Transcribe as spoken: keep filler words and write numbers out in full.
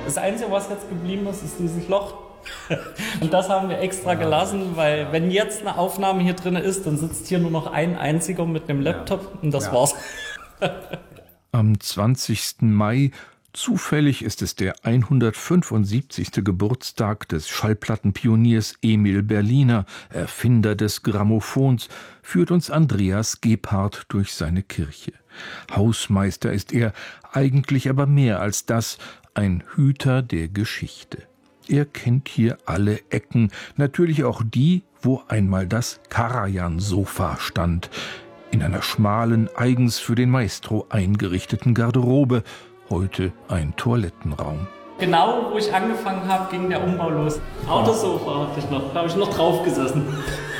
Das Einzige, was jetzt geblieben ist, ist dieses Loch. Und das haben wir extra gelassen, weil wenn jetzt eine Aufnahme hier drin ist, dann sitzt hier nur noch ein einziger mit einem Laptop und das war's. Am zwanzigsten Mai, zufällig ist es der hundertfünfundsiebzigste Geburtstag des Schallplattenpioniers Emil Berliner, Erfinder des Grammophons, führt uns Andreas Gebhardt durch seine Kirche. Hausmeister ist er, eigentlich aber mehr als das, ein Hüter der Geschichte. Er kennt hier alle Ecken, natürlich auch die, wo einmal das Karajan-Sofa stand, in einer schmalen, eigens für den Maestro eingerichteten Garderobe, heute ein Toilettenraum. Genau, wo ich angefangen habe, ging der Umbau los. Autosofa hatte ich noch, da habe ich noch drauf gesessen.